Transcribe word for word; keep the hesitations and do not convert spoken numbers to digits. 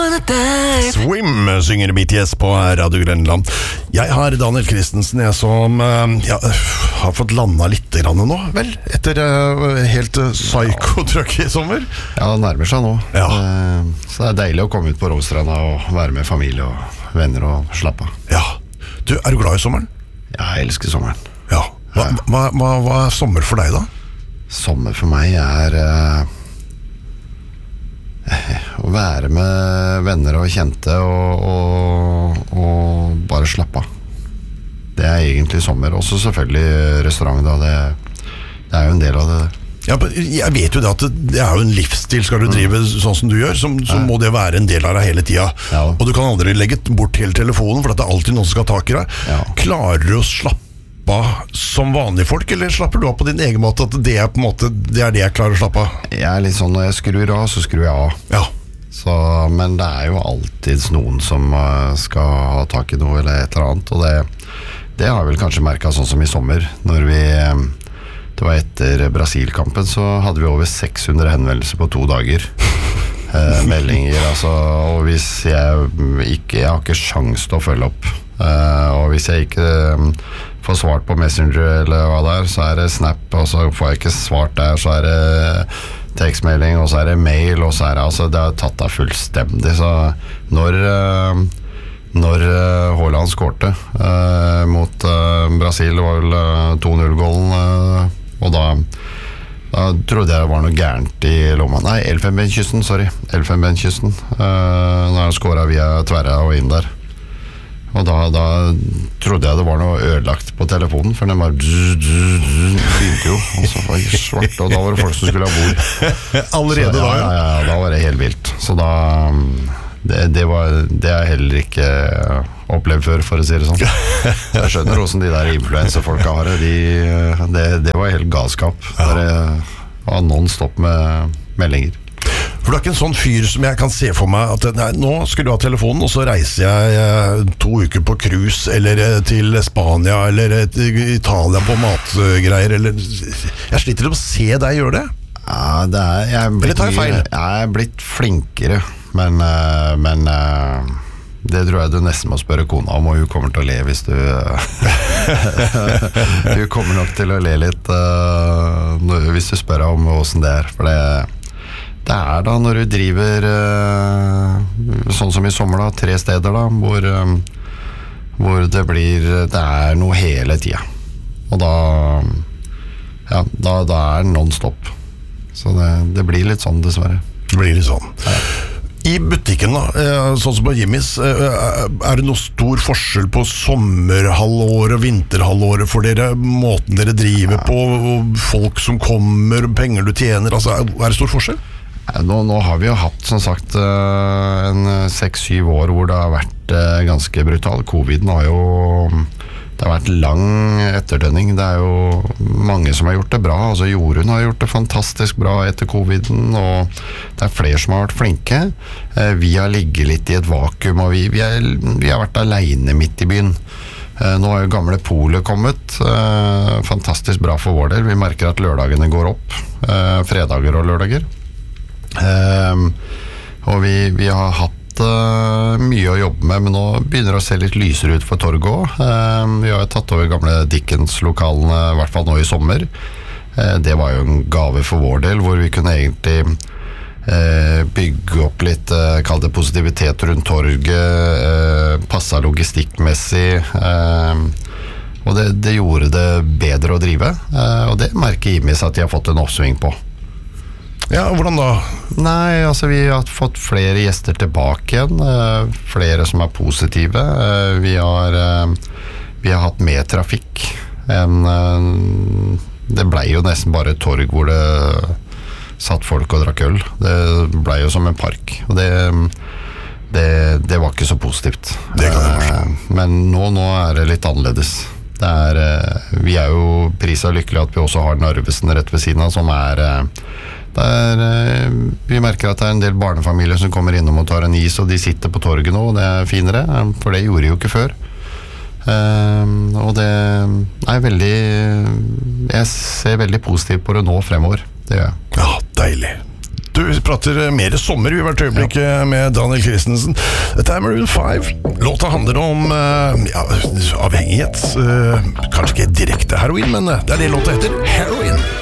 wanna dive. Swim synger B T S på Radio Grønland. Jeg har Daniel Christensen, jeg som uh, ja, har fått landa litt grann nå, vel? Etter uh, helt uh, psyko-trøkk i sommer. Ja, det nærmer seg nå. Ja. Uh, så det er deilig å komme ut på Råstranda og være med familie og venner og slappe av. Ja. Du, er du glad i sommeren? Ja, jeg elsker sommeren. Ja. Hva, hva, hva, hva er sommer for deg da? Sommer for meg er uh, å være med venner og kjente og, og, og bare slappe av. Det er egentlig sommer. Også selvfølgelig restaurant da, det, det er jo en del av det. Ja, jeg vet jo det at det er jo en livsstil. Skal du drive sånn som du gjør, så, så må det være en del av deg hele tida. Ja. Og du kan aldri legge bort hele telefonen, for det er alltid noen som skal ta tak i deg. Ja. Klarer du å slappe som vanlige folk, eller slapper du av på din egen måte, at det er på en måte det er det jeg klarer å slappe av? Jeg er litt sånn, når jeg skrur av, så skrur jeg av. Ja. Så, men det er jo alltid noen som uh, skal ha tak i noe eller et eller annet, og det, det har jeg vel kanskje merket sånn som i sommer, når vi, um, det var etter Brasil-kampen, så hadde vi over seks hundre henvendelser på to dager. uh, meldinger, altså, og hvis jeg ikke, jeg har ikke sjans til å følge opp, uh, og hvis jeg ikke um, får svart på Messenger eller hva det er, så er det Snap, og så får jeg ikke svart der, så er det tekstmelding, og så er det mail, og så er det, altså, det har tatt deg fullstendig. Så når når Haaland skårte uh, mot uh, Brasil, det var vel uh, to null-gålen, uh, og da, da trodde jeg det var noe gærent i lomma. Nei, Elfenbenskysten, sorry, Elfenbenskysten. Uh, når han skåret via tverra og inn der. Og da, da trodde jeg det var noe ødelagt på telefonen, for den bare begynte jo, og så var det svart, og da var det folk som skulle ha bord. Allerede så, da, ja, ja, ja, da var det helt vilt. Så da, det, det var, det har jeg heller ikke opplevd før, for å si det sånn. Jeg skjønner hvordan de der influencerfolka har det, de, det, det var helt galskap. Det var non-stop med meldinger. For du er ikke en sånn fyr som jeg kan se for meg at nei, nå skal du ha telefonen, og så reiser jeg eh, to uker på cruise, eller eh, til Spania, eller eh, til Italia på matgreier, eller jeg sliter med å se deg gjøre det. Ja, det er, jeg er blitt, eller tar jeg feil? Jeg er blitt flinkere, men, uh, men uh, det tror jeg du nesten må spørre kona om, og hun kommer til å le hvis du hun kommer nok til å le litt uh, hvis du spør om hvordan det er, for det Det er da når du driver uh, sånn som i sommer da, tre steder da, hvor, um, hvor det blir, det er noe hele tiden. Og da, ja, da, da er det non-stop. Så det, det blir litt sånn, dessverre. Det blir litt sånn. Ja. I butikken da, sånn som på Jimmys, er det noe stor forskjell på sommerhalvåret og vinterhalvåret for dere, måten dere driver ja. på, og folk som kommer, penger du tjener, altså er det stor forskjell? Nå, nå har vi jo hatt, som sagt, en seks-syv år hvor det har vært ganske brutal. Coviden har jo, det har vært lang etterdønning. Det er jo mange som har gjort det bra. Altså Jorunn har gjort det fantastisk bra etter coviden, og det er flere som har vært flinke. Vi har ligget litt i et vakuum, og vi, vi, er, vi har vært alene midt i byen. Nå har jo gamle Polet kommet. Fantastisk bra for vår del. Vi merker at lørdagene går opp. Fredager og lørdager. Um, og vi, vi har hatt uh, mye å jobbe med, men nå begynner det å se litt lysere ut for torget også. Um, vi har tatt over gamle Dickens-lokalene, i hvert fall nå i sommer. Uh, det var jo en gave for vår del, hvor vi kunne egentlig uh, bygge opp litt, uh, kall det positivitet rundt torget, uh, passa logistikkmessig, uh, og det, det gjorde det bedre å drive, uh, og det merker Jimmys at de har fått en oppsving på. Ja, hvordan da? Nei, altså vi har fått flere gjester tilbake igjen, uh, flere som er positive. Uh, vi, har, uh, vi har hatt mer trafikk enn uh, det ble jo nesten bare et torg hvor det satt folk og drakk øl. Det ble jo som en park, og det, det, det var ikke så positivt. Det kan jeg forstå. Uh, men nå, nå er det litt annerledes. Det er, uh, vi er jo prisa lykkelige at vi også har Narvesen rett ved siden av, som er uh, Der, vi merker at det er en del barnefamilier som kommer innom og tar en is, og de sitter på torget nå, og det er finere, for det gjorde de jo ikke før. Um, og det er veldig, jeg ser veldig positivt på det nå fremover, det gjør jeg. Ja, deilig. Du, vi prater mer sommer i hvert øyeblikk med Daniel Christensen. Dette er Maroon five. Låta handler om ja, avhengighet. Kanskje ikke direkte heroin, men det er det låta heter. Heroin.